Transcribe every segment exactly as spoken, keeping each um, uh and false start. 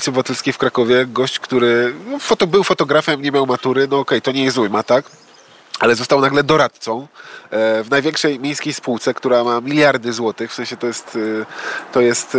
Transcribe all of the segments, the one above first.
Koalicji Obywatelskiej w Krakowie gość, który no, foto, był fotografem, nie miał matury, no okej, okay, to nie jest zły, ma tak? Ale został nagle doradcą e, w największej miejskiej spółce, która ma miliardy złotych, w sensie to jest, e, to jest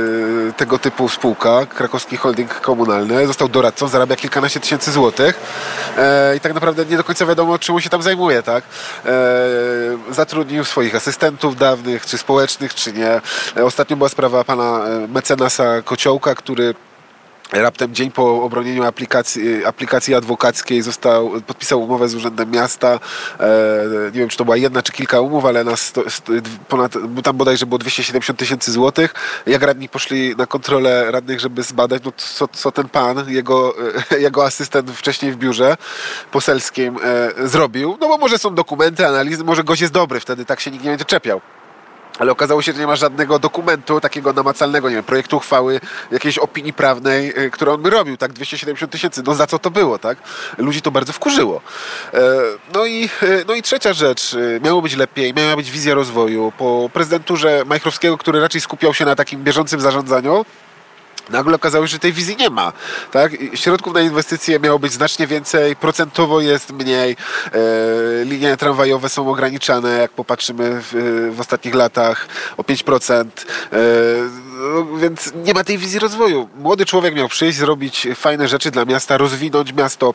e, tego typu spółka, Krakowski Holding Komunalny. Został doradcą, zarabia kilkanaście tysięcy złotych e, i tak naprawdę nie do końca wiadomo, czym on się tam zajmuje, tak? E, zatrudnił swoich asystentów dawnych, czy społecznych, czy nie. E, ostatnio była sprawa pana mecenasa Kociołka, który raptem dzień po obronieniu aplikacji, aplikacji adwokackiej został, podpisał umowę z Urzędem Miasta. E, nie wiem, czy to była jedna, czy kilka umów, ale na sto, sto, ponad, tam bodajże było dwieście siedemdziesiąt tysięcy złotych. Jak radni poszli na kontrolę radnych, żeby zbadać, no co, co ten pan, jego, jego asystent wcześniej w biurze poselskim e, zrobił. No bo może są dokumenty, analizy, może gość jest dobry, wtedy tak się nikt nie będzie czepiał. Ale okazało się, że nie ma żadnego dokumentu takiego namacalnego, nie wiem, projektu uchwały, jakiejś opinii prawnej, y, którą on by robił, tak, dwieście siedemdziesiąt tysięcy, no za co to było, tak? Ludzi to bardzo wkurzyło. E, no, i, e, no i trzecia rzecz, y, miało być lepiej, miała być wizja rozwoju. Po prezydenturze Majchrowskiego, który raczej skupiał się na takim bieżącym zarządzaniu, nagle okazało się, że tej wizji nie ma. Tak? Środków na inwestycje miało być znacznie więcej, procentowo jest mniej, e, linie tramwajowe są ograniczane, jak popatrzymy w, w ostatnich latach, o pięć procent. E, no, więc nie ma tej wizji rozwoju. Młody człowiek miał przyjść, zrobić fajne rzeczy dla miasta, rozwinąć miasto.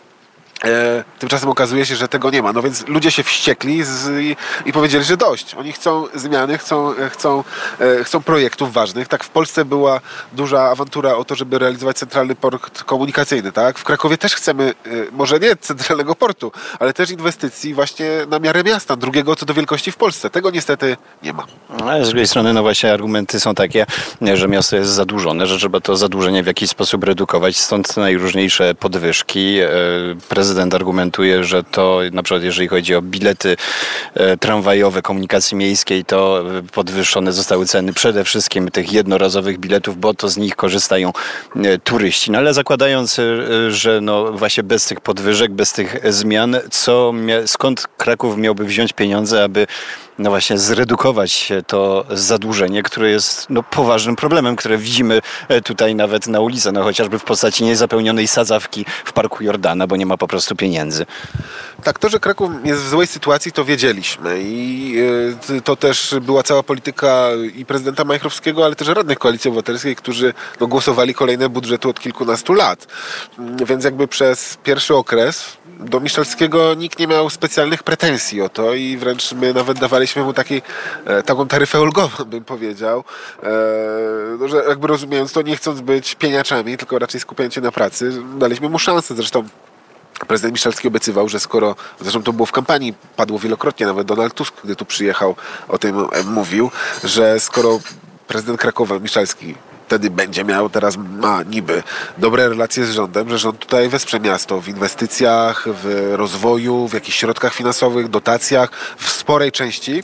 E, tymczasem okazuje się, że tego nie ma. No więc ludzie się wściekli z, i, i powiedzieli, że dość. Oni chcą zmiany, chcą, chcą, e, chcą projektów ważnych. Tak w Polsce była duża awantura o to, żeby realizować centralny port komunikacyjny. Tak? W Krakowie też chcemy, e, może nie centralnego portu, ale też inwestycji właśnie na miarę miasta, drugiego co do wielkości w Polsce. Tego niestety nie ma. Ale z drugiej strony, no właśnie argumenty są takie, że miasto jest zadłużone, że trzeba to zadłużenie w jakiś sposób redukować, stąd najróżniejsze podwyżki. E, Prezydent argumentuje, że to na przykład jeżeli chodzi o bilety e, tramwajowe komunikacji miejskiej, to podwyższone zostały ceny przede wszystkim tych jednorazowych biletów, bo to z nich korzystają e, turyści. No ale zakładając, e, że no właśnie bez tych podwyżek, bez tych zmian, co mia- skąd Kraków miałby wziąć pieniądze, aby no właśnie zredukować to zadłużenie, które jest no, poważnym problemem, które widzimy tutaj nawet na ulicy, no chociażby w postaci niezapełnionej sadzawki w Parku Jordana, bo nie ma po prostu pieniędzy. Tak, to, że Kraków jest w złej sytuacji, to wiedzieliśmy i y, to też była cała polityka i prezydenta Majchrowskiego, ale też radnych Koalicji Obywatelskiej, którzy no, głosowali kolejne budżety od kilkunastu lat. Więc jakby przez pierwszy okres do Miszalskiego nikt nie miał specjalnych pretensji o to i wręcz my nawet dawaliśmy mu taki, e, taką taryfę ulgową, bym powiedział, e, no, że jakby rozumiejąc to, nie chcąc być pieniaczami, tylko raczej skupiając się na pracy, daliśmy mu szansę. Zresztą prezydent Miszalski obiecywał, że skoro, zresztą to było w kampanii, padło wielokrotnie, nawet Donald Tusk, gdy tu przyjechał, o tym mówił, że skoro prezydent Krakowa Miszalski wtedy będzie miał, teraz ma niby dobre relacje z rządem, że rząd tutaj wesprze miasto w inwestycjach, w rozwoju, w jakichś środkach finansowych, dotacjach, w sporej części.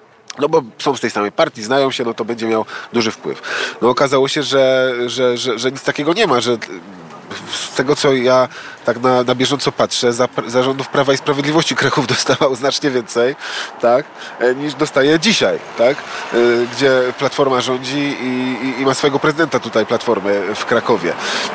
No bo są z tej samej partii, znają się, no to będzie miał duży wpływ. No okazało się, że, że, że, że nic takiego nie ma, że z tego, co ja tak na, na bieżąco patrzę, za, za rządów Prawa i Sprawiedliwości Kraków dostawał znacznie więcej, tak, niż dostaje dzisiaj, tak, gdzie Platforma rządzi i, i, i ma swojego prezydenta tutaj Platformy w Krakowie.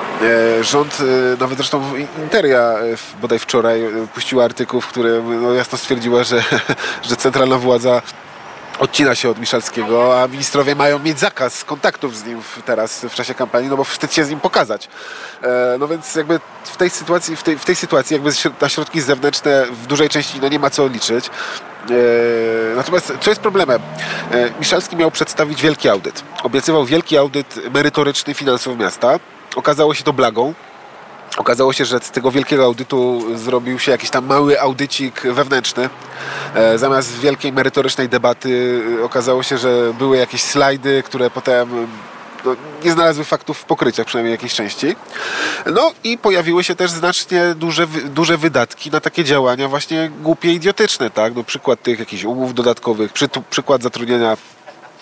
Rząd, nawet zresztą Interia bodaj wczoraj puściła artykuł, w którym no, jasno stwierdziła, że, że centralna władza odcina się od Miszalskiego, a ministrowie mają mieć zakaz kontaktów z nim teraz w czasie kampanii, no bo wstyd się z nim pokazać. E, no więc jakby w tej sytuacji, w tej, w tej sytuacji jakby na środki zewnętrzne w dużej części no nie ma co liczyć. E, natomiast co jest problemem? E, Miszalski miał przedstawić wielki audyt. Obiecywał wielki audyt merytoryczny finansów miasta. Okazało się to blagą. Okazało się, że z tego wielkiego audytu zrobił się jakiś tam mały audycik wewnętrzny. E, zamiast wielkiej merytorycznej debaty okazało się, że były jakieś slajdy, które potem no, nie znalazły faktów w pokryciach, przynajmniej jakiejś części. No i pojawiły się też znacznie duże, duże wydatki na takie działania właśnie głupie, idiotyczne, tak? No, przykład tych jakichś umów dodatkowych, przy, przykład zatrudnienia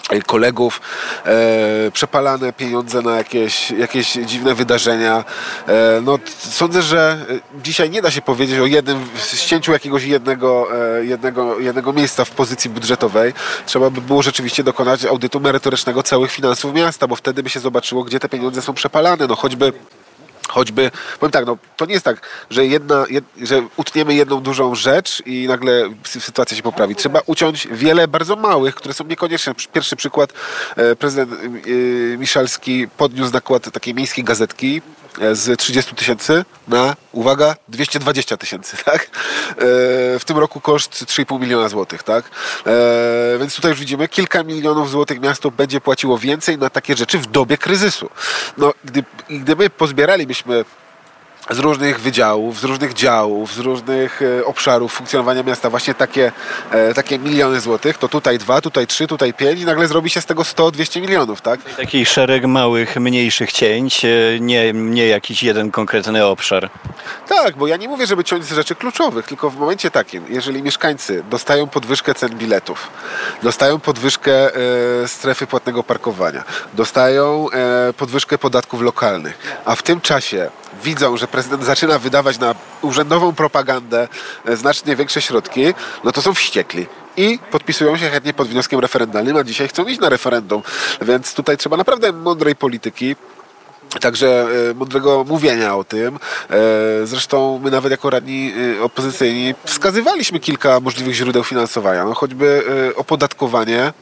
kolegów, e, przepalane pieniądze na jakieś, jakieś dziwne wydarzenia. E, no, sądzę, że dzisiaj nie da się powiedzieć o jednym ścięciu jakiegoś jednego, e, jednego, jednego miejsca w pozycji budżetowej. Trzeba by było rzeczywiście dokonać audytu merytorycznego całych finansów miasta, bo wtedy by się zobaczyło, gdzie te pieniądze są przepalane. No choćby Choćby, powiem tak, no to nie jest tak, że, jedna, jed, że utniemy jedną dużą rzecz i nagle sytuacja się poprawi. Trzeba uciąć wiele bardzo małych, które są niekonieczne. Pierwszy przykład, prezydent Miszalski podniósł nakład takiej miejskiej gazetki z trzydziestu tysięcy na, uwaga, dwieście dwadzieścia tysięcy, tak? W tym roku koszt trzy i pół miliona złotych, tak? Więc tutaj już widzimy, kilka milionów złotych miasto będzie płaciło więcej na takie rzeczy w dobie kryzysu. No, gdy, gdyby pozbieralibyśmy z różnych wydziałów, z różnych działów, z różnych e, obszarów funkcjonowania miasta właśnie takie, e, takie miliony złotych, to tutaj dwa, tutaj trzy, tutaj pięć i nagle zrobi się z tego sto dwieście milionów, tak? Taki szereg małych, mniejszych cięć, nie, nie jakiś jeden konkretny obszar. Tak, bo ja nie mówię, żeby ciąć z rzeczy kluczowych, tylko w momencie takim, jeżeli mieszkańcy dostają podwyżkę cen biletów, dostają podwyżkę e, strefy płatnego parkowania, dostają e, podwyżkę podatków lokalnych, a w tym czasie widzą, że prezydent zaczyna wydawać na urzędową propagandę znacznie większe środki, no to są wściekli. I podpisują się chętnie pod wnioskiem referendalnym, a dzisiaj chcą iść na referendum. Więc tutaj trzeba naprawdę mądrej polityki, także e, mądrego mówienia o tym. E, zresztą my nawet jako radni e, opozycyjni wskazywaliśmy kilka możliwych źródeł finansowania. No, choćby e, opodatkowanie e,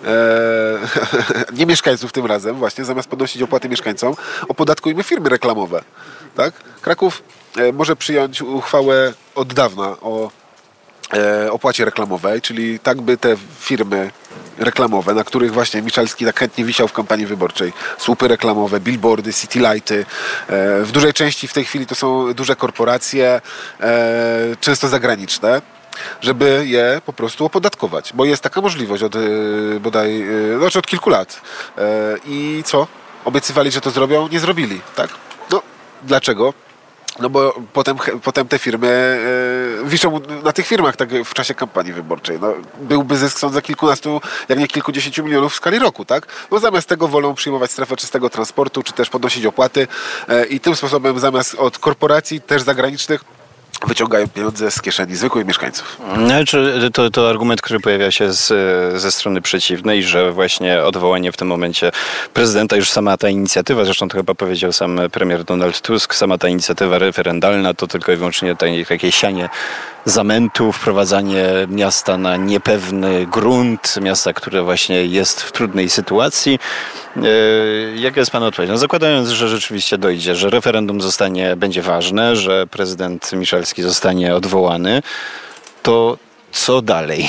nie mieszkańców tym razem, właśnie zamiast podnosić opłaty mieszkańcom, opodatkujmy firmy reklamowe. Tak? Kraków e, może przyjąć uchwałę od dawna o e, opłacie reklamowej, czyli tak by te firmy reklamowe, na których właśnie Miszalski tak chętnie wisiał w kampanii wyborczej. Słupy reklamowe, billboardy, city lighty. W dużej części w tej chwili to są duże korporacje, często zagraniczne, żeby je po prostu opodatkować. Bo jest taka możliwość od bodaj, znaczy od kilku lat. I co? Obiecywali, że to zrobią, nie zrobili. Tak? No, dlaczego? No bo potem, potem te firmy e, wiszą na tych firmach tak w czasie kampanii wyborczej. No, byłby zysk, sądzę, kilkunastu, jak nie kilkudziesięciu milionów w skali roku, tak? No zamiast tego wolą przyjmować strefę czystego transportu, czy też podnosić opłaty e, i tym sposobem zamiast od korporacji, też zagranicznych, wyciągają pieniądze z kieszeni zwykłych mieszkańców. Znaczy, to, to argument, który pojawia się z, ze strony przeciwnej, że właśnie odwołanie w tym momencie prezydenta, już sama ta inicjatywa, zresztą to chyba powiedział sam premier Donald Tusk, sama ta inicjatywa referendalna to tylko i wyłącznie takie sianie zamętu, wprowadzanie miasta na niepewny grunt, miasta, które właśnie jest w trudnej sytuacji. Jaka jest Pana odpowiedź? No zakładając, że rzeczywiście dojdzie, że referendum zostanie, będzie ważne, że prezydent Miszalski zostanie odwołany, to co dalej?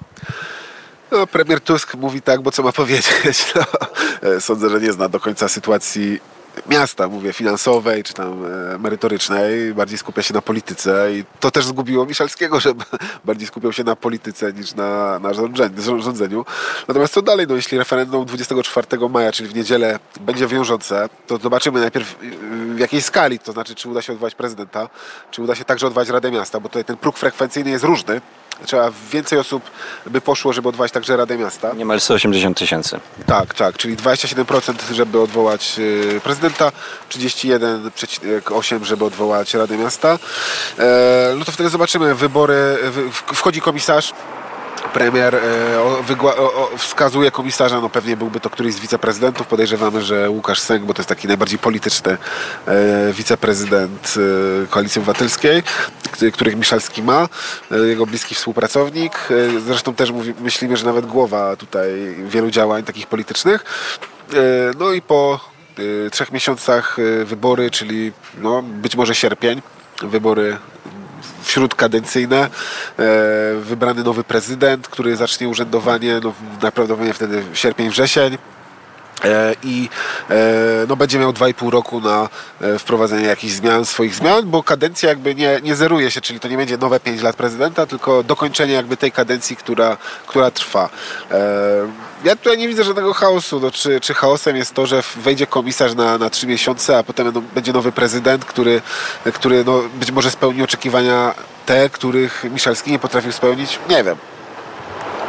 No, premier Tusk mówi tak, bo co ma powiedzieć? No, sądzę, że nie zna do końca sytuacji miasta, mówię, finansowej czy tam e, merytorycznej, bardziej skupia się na polityce i to też zgubiło Miszalskiego, że bardziej skupiał się na polityce niż na, na rządzeniu. Natomiast co dalej? No, jeśli referendum dwudziestego czwartego maja, czyli w niedzielę, będzie wiążące, to zobaczymy najpierw w jakiej skali, to znaczy czy uda się odwołać prezydenta, czy uda się także odwołać Radę Miasta, bo tutaj ten próg frekwencyjny jest różny. Trzeba więcej osób by poszło, żeby odwołać także Radę Miasta. Niemal sto osiemdziesiąt tysięcy. Tak, tak, czyli dwadzieścia siedem procent, żeby odwołać y, prezydenta, trzydzieści jeden przecinek osiem, żeby odwołać Radę Miasta. E, no to wtedy zobaczymy, wybory, w, wchodzi komisarz, premier e, wygła, o, wskazuje komisarza, no pewnie byłby to któryś z wiceprezydentów, podejrzewamy, że Łukasz Sęk, bo to jest taki najbardziej polityczny e, wiceprezydent e, Koalicji Obywatelskiej, których Miszalski ma, e, jego bliski współpracownik, e, zresztą też mówi, myślimy, że nawet głowa tutaj wielu działań takich politycznych. E, no i po e, trzech miesiącach e, wybory, czyli no, być może sierpień, wybory śródkadencyjne, e, wybrany nowy prezydent, który zacznie urzędowanie no, najprawdopodobniej wtedy sierpień, wrzesień e, i e, no, będzie miał dwa i pół roku na e, wprowadzenie jakichś zmian, swoich zmian, bo kadencja jakby nie, nie zeruje się, czyli to nie będzie nowe pięć lat prezydenta, tylko dokończenie jakby tej kadencji, która, która trwa. E, Ja tutaj nie widzę żadnego chaosu. No, czy, czy chaosem jest to, że wejdzie komisarz na, na trzy miesiące, a potem no, będzie nowy prezydent, który, który no, być może spełni oczekiwania te, których Miszalski nie potrafił spełnić? Nie wiem.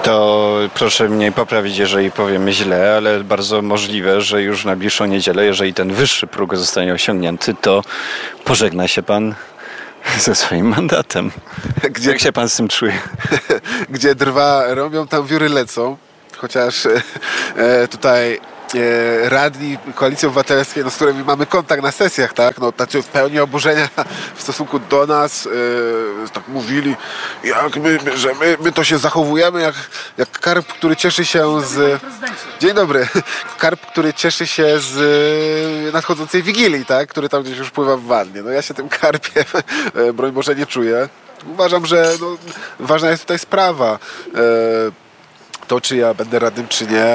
To proszę mnie poprawić, jeżeli powiem źle, ale bardzo możliwe, że już na bliższą niedzielę, jeżeli ten wyższy próg zostanie osiągnięty, to pożegna się pan ze swoim mandatem. Gdzie, Jak się pan z tym czuje? Gdzie drwa robią, tam wióry lecą. Chociaż e, tutaj e, radni Koalicji Obywatelskiej, no, z którymi mamy kontakt na sesjach, tak, no, tacy w pełni oburzenia w stosunku do nas, e, tak mówili, jak my, że my, my to się zachowujemy jak, jak karp, który cieszy się z... Dzień dobry. Karp, który cieszy się z nadchodzącej Wigilii, tak, który tam gdzieś już pływa w wannie. No ja się tym karpiem, broń Boże, nie czuję. Uważam, że no, ważna jest tutaj sprawa. E, To, czy ja będę radnym, czy nie.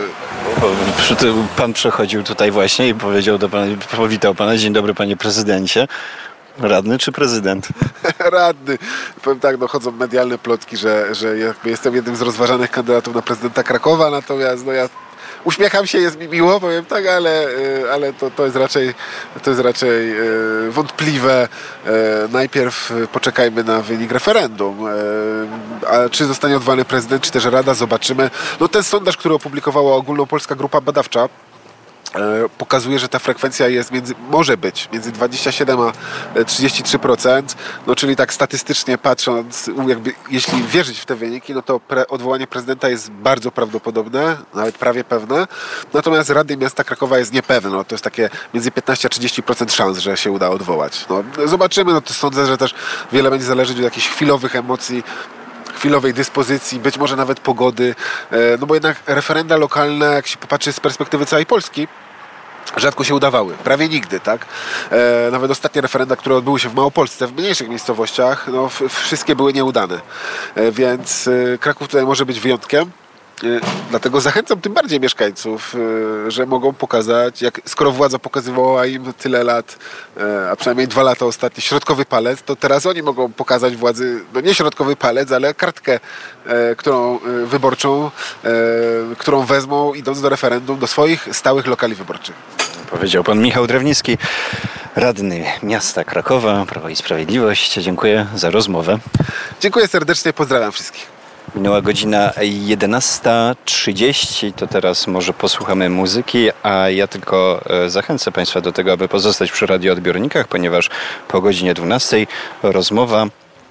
Pan przechodził tutaj właśnie i powiedział do pana, powitał pana. Dzień dobry, panie prezydencie. Radny czy prezydent? Radny. Powiem tak, no, chodzą medialne plotki, że, że jakby jestem jednym z rozważanych kandydatów na prezydenta Krakowa, natomiast no, ja uśmiecham się, jest mi miło, powiem tak, ale, ale to, to jest raczej, to jest raczej wątpliwe. Najpierw poczekajmy na wynik referendum. A czy zostanie odwołany prezydent, czy też Rada, zobaczymy. No ten sondaż, który opublikowała Ogólnopolska Grupa Badawcza, pokazuje, że ta frekwencja jest między, może być między dwadzieścia siedem a trzydzieści trzy procent, no czyli tak statystycznie patrząc, jakby, jeśli wierzyć w te wyniki, no to pre, odwołanie prezydenta jest bardzo prawdopodobne, nawet prawie pewne, natomiast Rady Miasta Krakowa jest niepewne, no to jest takie między piętnaście a trzydzieści procent szans, że się uda odwołać. No, zobaczymy, no to sądzę, że też wiele będzie zależeć od jakichś chwilowych emocji, chwilowej dyspozycji, być może nawet pogody, no bo jednak referenda lokalne, jak się popatrzy z perspektywy całej Polski, rzadko się udawały, prawie nigdy, tak? E, nawet ostatnie referenda, które odbyły się w Małopolsce, w mniejszych miejscowościach, no f- wszystkie były nieudane, e, więc e, Kraków tutaj może być wyjątkiem. Dlatego zachęcam tym bardziej mieszkańców, że mogą pokazać, jak, skoro władza pokazywała im tyle lat, a przynajmniej dwa lata ostatnie, środkowy palec, to teraz oni mogą pokazać władzy, no nie środkowy palec, ale kartkę, którą wyborczą, którą wezmą idąc do referendum do swoich stałych lokali wyborczych. Powiedział pan Michał Drewnicki, radny miasta Krakowa, Prawo i Sprawiedliwość. Dziękuję za rozmowę. Dziękuję serdecznie, pozdrawiam wszystkich. Minęła godzina jedenasta trzydzieści, to teraz może posłuchamy muzyki, a ja tylko zachęcę Państwa do tego, aby pozostać przy radioodbiornikach, ponieważ po godzinie dwunastej rozmowa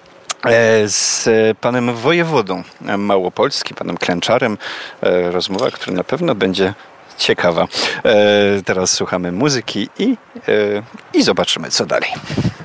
z panem wojewodą Małopolski, panem Klęczarem. Rozmowa, która na pewno będzie ciekawa. Teraz słuchamy muzyki i, i zobaczymy, co dalej.